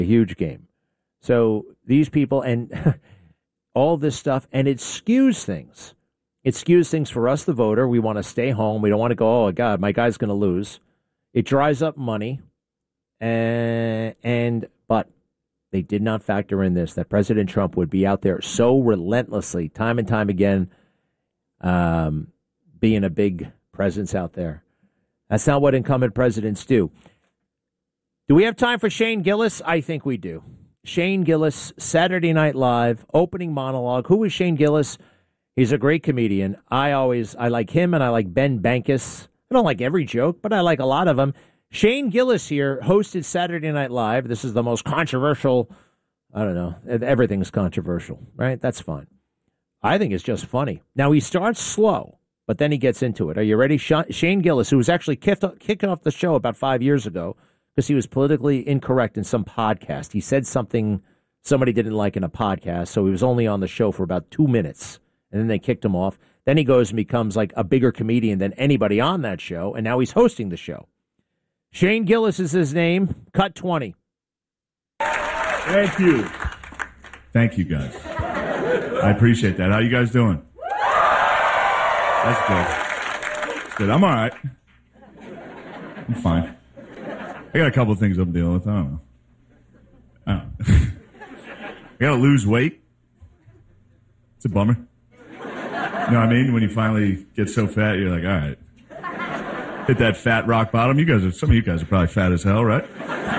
A huge game. So these people and all this stuff, and it skews things. It skews things for us, the voter. We want to stay home. We don't want to go, oh, God, my guy's going to lose. It dries up money. But they did not factor in this, that President Trump would be out there so relentlessly, time and time again, being a big presence out there. That's not what incumbent presidents do. Do we have time for Shane Gillis? I think we do. Shane Gillis, Saturday Night Live, opening monologue. Who is Shane Gillis? He's a great comedian. I like him, and I like Ben Bankus. I don't like every joke, but I like a lot of them. Shane Gillis here hosted Saturday Night Live. This is the most controversial. I don't know. Everything's controversial, right? That's fine. I think it's just funny. Now, he starts slow, but then he gets into it. Are you ready? Shane Gillis, who was actually kicked off the show about 5 years ago because he was politically incorrect in some podcast. He said something somebody didn't like in a podcast, so he was only on the show for about 2 minutes, and then they kicked him off. Then he goes and becomes like a bigger comedian than anybody on that show, and now he's hosting the show. Shane Gillis is his name. Cut 20. Thank you. Thank you, guys. I appreciate that. How you guys doing? That's good. That's good. I'm all right. I'm fine. I got a couple of things I'm dealing with. I don't know. I got to lose weight. It's a bummer. You know what I mean? When you finally get so fat, you're like, all right. Hit that fat rock bottom. Some of you guys are probably fat as hell, right?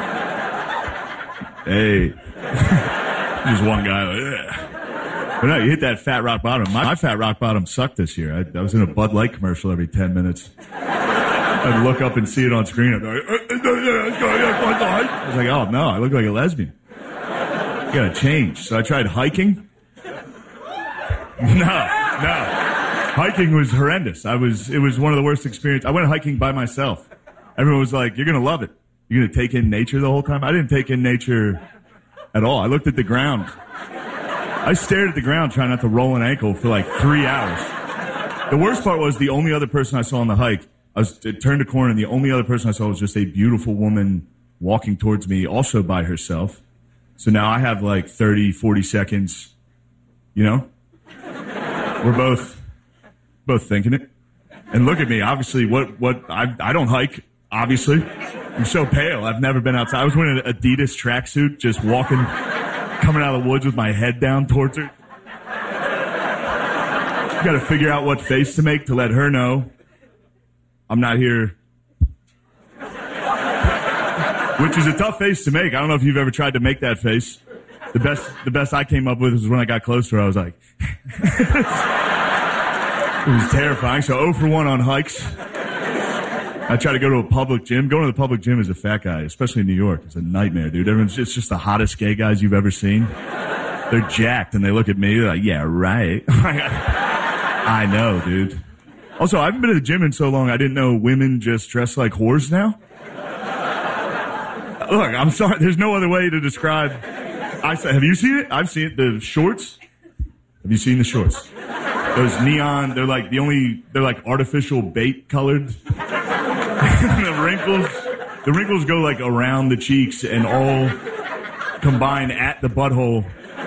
Hey. Just one guy. Like, yeah. But no, you hit that fat rock bottom. My fat rock bottom sucked this year. I was in a Bud Light commercial every 10 minutes. I'd look up and see it on screen. I'd be like, I was like, oh, no, I look like a lesbian. You gotta change. So I tried hiking. No. Hiking was horrendous. It was one of the worst experiences. I went hiking by myself. Everyone was like, you're going to love it. You're going to take in nature the whole time. I didn't take in nature at all. I looked at the ground. I stared at the ground trying not to roll an ankle for like 3 hours. The worst part was the only other person I saw on the hike, it turned a corner and the only other person I saw was just a beautiful woman walking towards me, also by herself. So now I have like 30, 40 seconds, you know? We're both thinking it. And look at me, obviously, I don't hike, obviously. I'm so pale. I've never been outside. I was wearing an Adidas tracksuit, just walking, coming out of the woods with my head down towards her. You got to figure out what face to make to let her know I'm not here. Which is a tough face to make. I don't know if you've ever tried to make that face. The best I came up with was when I got close to her, I was like... It was terrifying. So 0 for 1 on hikes. I try to go to a public gym. Going to the public gym as a fat guy, especially in New York, it's a nightmare, dude. It's just the hottest gay guys you've ever seen. They're jacked, and they look at me. They're like, yeah, right. I know, dude. Also, I haven't been to the gym in so long, I didn't know women just dress like whores now. Look, I'm sorry. There's no other way to describe. Have you seen it? I've seen it. The shorts. Have you seen the shorts? Those neon, they're like artificial bait colored. The wrinkles go like around the cheeks and all combine at the butthole.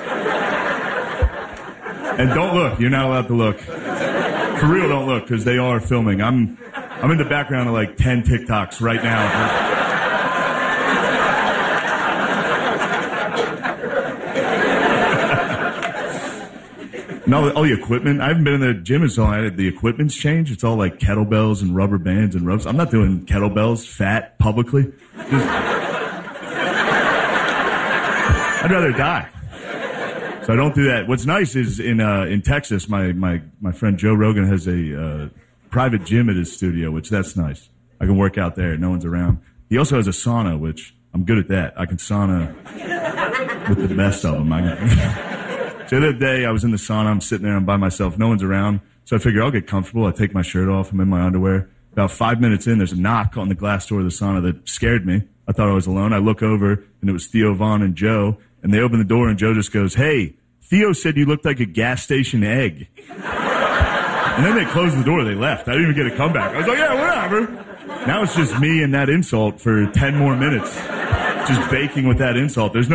And don't look, you're not allowed to look. For real, don't look, because they are filming. I'm in the background of like 10 TikToks right now. No, all the equipment. I haven't been in the gym in so long. The equipment's changed. It's all like kettlebells and rubber bands and ropes. I'm not doing kettlebells fat publicly. I'd rather die. So I don't do that. What's nice is in Texas, my friend Joe Rogan has a private gym at his studio, which that's nice. I can work out there. No one's around. He also has a sauna, which I'm good at that. I can sauna with the best of them. So the other day, I was in the sauna. I'm sitting there. I'm by myself. No one's around. So I figure I'll get comfortable. I take my shirt off. I'm in my underwear. About 5 minutes in, there's a knock on the glass door of the sauna that scared me. I thought I was alone. I look over, and it was Theo Von and Joe. And they open the door, and Joe just goes, "Hey, Theo said you looked like a gas station egg." And then they closed the door. They left. I didn't even get a comeback. I was like, yeah, whatever. Now it's just me and that insult for 10 more minutes. just baking with that insult. There's no